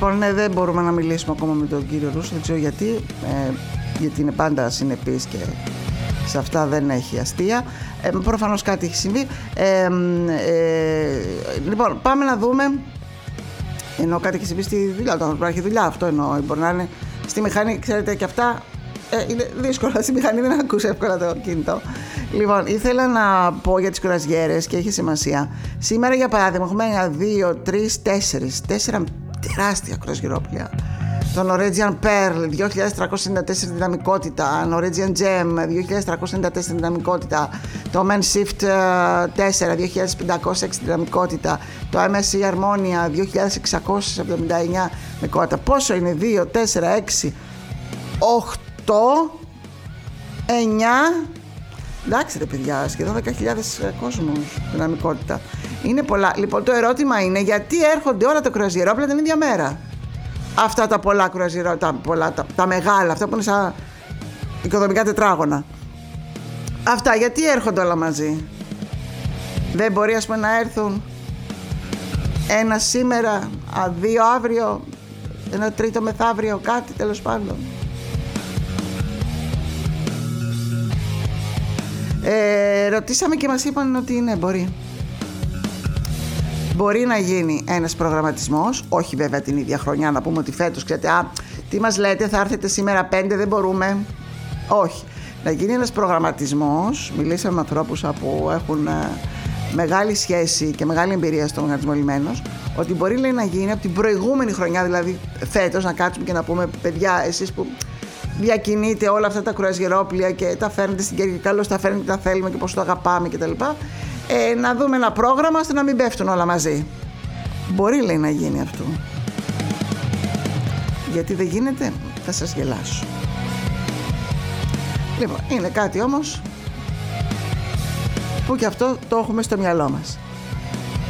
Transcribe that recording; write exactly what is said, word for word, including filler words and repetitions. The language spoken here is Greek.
Λοιπόν, ναι, δεν μπορούμε να μιλήσουμε ακόμα με τον κύριο Ρούσο, δεν ξέρω γιατί, ε, γιατί είναι πάντα συνεπής και σε αυτά δεν έχει αστεία. Ε, προφανώς κάτι έχει συμβεί. Ε, ε, λοιπόν, πάμε να δούμε. Ενώ κάτι έχει συμβεί στη δουλειά, όταν υπάρχει δουλειά, αυτό εννοώ. Μπορεί να είναι στη μηχανή, ξέρετε, και αυτά ε, είναι δύσκολα. Στη μηχανή δεν ακούσει εύκολα το κινητό. Λοιπόν, ήθελα να πω για τις κουραζιέρες και έχει σημασία. Σήμερα, για παράδειγμα, έχουμε ένα, δύο, τρεις, τέσσερις, τέσσερα τεράστια κουραζιερόπλια. Το Norwegian Pearl δύο χιλιάδες τριακόσια ενενήντα τέσσερα δυναμικότητα, Norwegian Gem δύο χιλιάδες τριακόσια ενενήντα τέσσερα δυναμικότητα, το Manshift τέσσερα δύο χιλιάδες πεντακόσια έξι δυναμικότητα, το εμ ες σι Harmonia δύο χιλιάδες εξακόσια εβδομήντα εννέα δυναμικότητα. Πόσο είναι? δύο, τέσσερα, έξι, οκτώ, εννιά. Εντάξει ρε παιδιά, σχεδόν δέκα χιλιάδες κόσμους δυναμικότητα. Είναι πολλά. Λοιπόν, το ερώτημα είναι γιατί έρχονται όλα τα κρουαζιερόπλια την ίδια μέρα. Αυτά τα πολλά κρουαζιερόπλια, τα, πολλά, τα, τα μεγάλα, αυτά που είναι σαν οικοδομικά τετράγωνα. Αυτά γιατί έρχονται όλα μαζί? Δεν μπορεί, ας πούμε, να έρθουν ένα σήμερα, δύο αύριο, ένα τρίτο μεθαύριο, κάτι τέλος πάντων? Ε, ρωτήσαμε και μας είπαν ότι ναι, μπορεί. Μπορεί να γίνει ένας προγραμματισμός, όχι βέβαια την ίδια χρονιά, να πούμε ότι φέτος, ξέρετε, α, τι μας λέτε, θα έρθετε σήμερα πέντε, δεν μπορούμε. Όχι. Να γίνει ένας προγραμματισμός, μιλήσαμε με ανθρώπους που έχουν ε, μεγάλη σχέση και μεγάλη εμπειρία στον οργανισμό λιμένος, ότι μπορεί, λέει, να γίνει από την προηγούμενη χρονιά, δηλαδή φέτος, να κάτσουμε και να πούμε, παιδιά, εσείς που διακινείτε όλα αυτά τα κρουαζιερόπλια και τα φέρνετε στην Κέρκυρα, καλώς τα φέρνετε, τα θέλουμε και πώς το αγαπάμε κτλ. Ε, να δούμε ένα πρόγραμμα ώστε να μην πέφτουν όλα μαζί. Μπορεί, λέει, να γίνει αυτό. Γιατί δεν γίνεται, θα σας γελάσω. Λοιπόν, είναι κάτι όμως που και αυτό το έχουμε στο μυαλό μας.